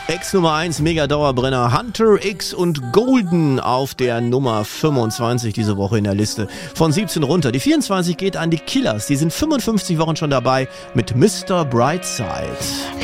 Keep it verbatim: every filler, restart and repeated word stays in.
Ex Nummer eins, Mega-Dauerbrenner Hunter X und Golden auf der Nummer fünfundzwanzig diese Woche in der Liste. Von siebzehn runter. Die vierundzwanzig geht an die Killers. Die sind fünfundfünfzig Wochen schon dabei mit Mister Brightside.